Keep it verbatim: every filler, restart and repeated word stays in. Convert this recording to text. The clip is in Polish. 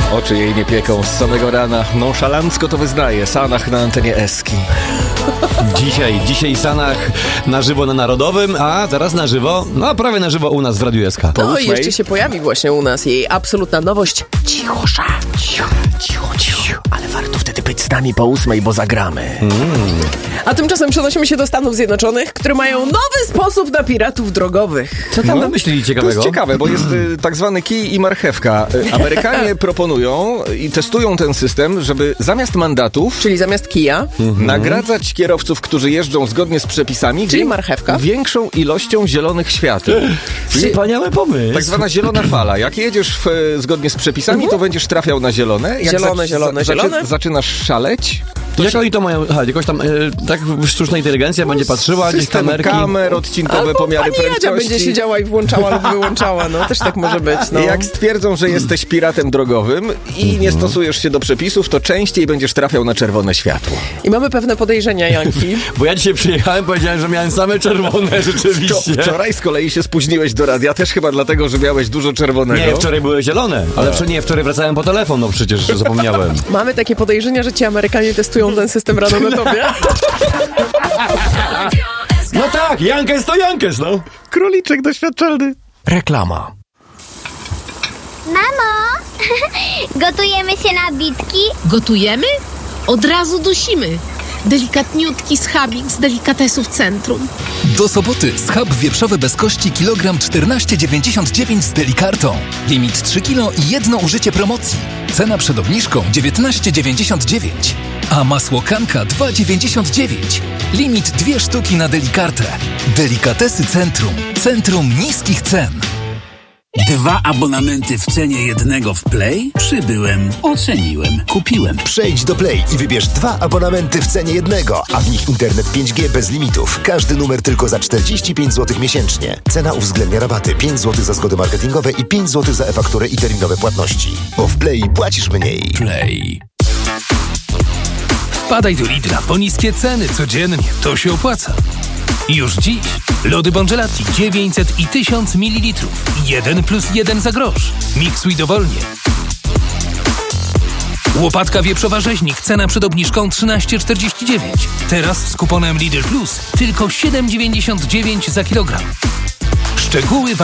Oczy jej nie pieką z samego rana. Nonszalancko to wyznaje. Sanach na antenie Eski. Dzisiaj, dzisiaj Sanach na żywo na Narodowym, a zaraz na żywo, no prawie na żywo u nas w Radiu S K. No i jeszcze się pojawi właśnie u nas jej absolutna nowość. Cichosza. Cicho, cicho, cicho. Ale warto wtedy być z nami po ósmej, bo zagramy. Mm. A tymczasem przenosimy się do Stanów Zjednoczonych, które mają nowy sposób na piratów drogowych. Co tam no, wymyślili ciekawego? To jest ciekawe, bo jest y, tak zwany kij i marchewka. Y, Amerykanie proponują i testują ten system, żeby zamiast mandatów... Czyli zamiast kija? Mhm. Nagradzać kierowców, którzy jeżdżą zgodnie z przepisami. Czyli wiek- marchewka? Większą ilością zielonych świateł. Wspaniały pomysł. Tak zwana zielona fala. Jak jedziesz w, zgodnie z przepisami, Mhm. to będziesz trafiał na zielone. Jak Zielone, zac- zielone, zaczy- zielone. Zaczynasz szaleć. To jak oni to mają, aha, jakoś tam, e, tak sztuczna inteligencja będzie patrzyła, gdzieś System kamerki. kamer, odcinkowe Albo pomiary pani Jadzia prędkości. będzie siedziała i włączała lub wyłączała, no też tak może być. No. I jak stwierdzą, że jesteś piratem drogowym i nie stosujesz się do przepisów, to częściej będziesz trafiał na czerwone światło. I mamy pewne podejrzenia, Janki. Bo ja dzisiaj przyjechałem, powiedziałem, że miałem same czerwone rzeczywiście. Wczor- wczoraj z kolei się spóźniłeś do radia, też chyba dlatego, że miałeś dużo czerwonego. Nie, wczoraj były zielone, ale wczoraj, nie, wczoraj wracałem po telefon, no przecież zapomniałem. Mamy takie podejrzenia, że ci Amerykanie testują ten system rano na tobie. No tak, Jankes to Jankes, no. Króliczek doświadczalny. Reklama. Mamo, gotujemy się na bitki? Gotujemy? Od razu dusimy. Delikatniutki schabik z delikatesów centrum. Do soboty schab wieprzowy bez kości kilogram czternaście dziewięćdziesiąt dziewięć z Delikartą. Limit trzy kilo i jedno użycie promocji. Cena przed obniżką dziewiętnaście dziewięćdziesiąt dziewięć. A masło Kanka dwa dziewięćdziesiąt dziewięć. Limit dwie sztuki na Delikartę. Delikatesy Centrum. Centrum niskich cen. Dwa abonamenty w cenie jednego w Play? Przybyłem, oceniłem, kupiłem. Przejdź do Play i wybierz dwa abonamenty w cenie jednego, a w nich internet pięć G bez limitów. Każdy numer tylko za czterdzieści pięć złotych miesięcznie. Cena uwzględnia rabaty pięć złotych za zgody marketingowe i pięć złotych za e-fakturę i terminowe płatności. Bo w Play płacisz mniej. Play. Wpadaj do Lidla po niskie ceny codziennie. To się opłaca. Już dziś lody Bongelati dziewięćset i tysiąc mililitrów. jeden plus jeden za grosz. Miksuj dowolnie. Łopatka wieprzowa rzeźnik. Cena przed obniżką trzynaście czterdzieści dziewięć. Teraz z kuponem Lidl Plus tylko siedem dziewięćdziesiąt dziewięć za kilogram. Szczegóły